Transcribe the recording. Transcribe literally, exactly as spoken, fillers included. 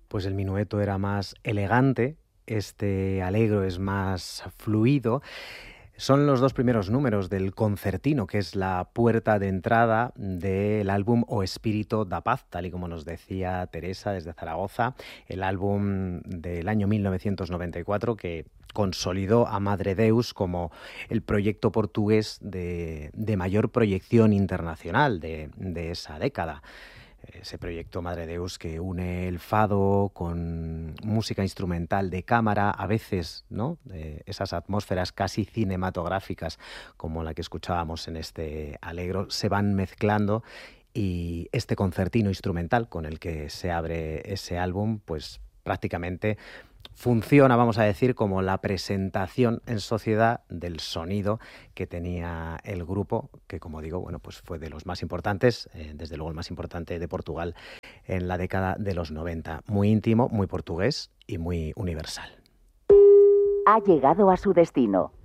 pues el minueto era más elegante, este Allegro es más fluido. Son los dos primeros números del concertino, que es la puerta de entrada del álbum O Espíritu da Paz, tal y como nos decía Teresa desde Zaragoza, el álbum del año mil novecientos noventa y cuatro que consolidó a Madre Deus como el proyecto portugués de, de mayor proyección internacional de, de esa década. Ese proyecto Madre Deus que une el fado con música instrumental de cámara, a veces, ¿no? Eh, esas atmósferas casi cinematográficas como la que escuchábamos en este Allegro se van mezclando, y este concertino instrumental con el que se abre ese álbum, pues prácticamente funciona, vamos a decir, como la presentación en sociedad del sonido que tenía el grupo, que, como digo, bueno, pues fue de los más importantes, eh, desde luego el más importante de Portugal en la década de los noventa. Muy íntimo, muy portugués y muy universal. Ha llegado a su destino.